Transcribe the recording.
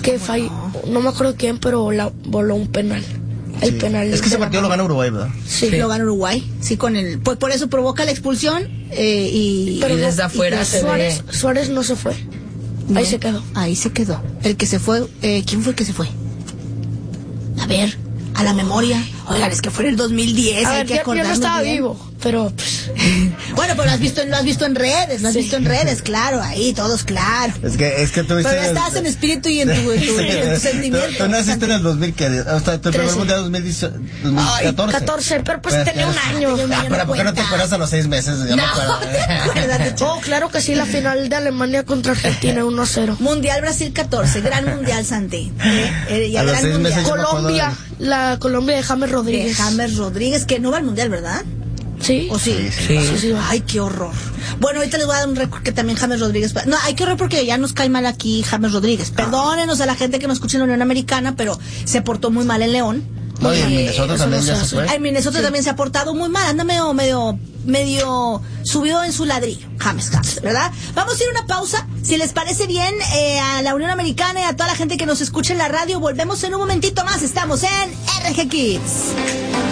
que no me acuerdo quién, pero voló un penal. El penal. Es que ese partido lo gana Uruguay, ¿verdad? Sí. Lo gana Uruguay, sí, pues por eso provoca la expulsión pero desde afuera Suárez no se fue. No, Ahí se quedó. El que se fue, ¿quién fue el que se fue? A ver, a la memoria. Oigan, es que fue en el 2010, hay que acordarnos. Yo no estaba bien. vivo, pero pues... Bueno, pero lo has visto en redes, claro, ahí, todos, claro. Es que tú viste... Pero ya estabas en espíritu y en tu sentimiento. Tú naciste en el 2000, hasta tu primer mundial 2014. 14, pero pues tenía un año. Pero ¿por qué no te acuerdas a los 6 meses? Ya me acuerdo. Claro que sí, la final de Alemania contra Argentina, 1-0. Mundial Brasil 14, gran mundial, Santi. A los 6 meses la Colombia de James Rodríguez, que no va al mundial, ¿verdad? Sí. ¿O sí? Sí. Ay, qué horror. Bueno, ahorita les voy a dar un récord que también James Rodríguez... No, hay que horror porque ya nos cae mal aquí James Rodríguez. Perdónenos a la gente que nos escucha en la Unión Americana, pero se portó muy mal en León. No, y en Minnesota también ya se fue. En Minnesota también se ha portado muy mal. Anda medio subido en su ladrillo, James, ¿verdad? Vamos a ir a una pausa. Si les parece bien, a la Unión Americana y a toda la gente que nos escucha en la radio, volvemos en un momentito más. Estamos en RG Kids.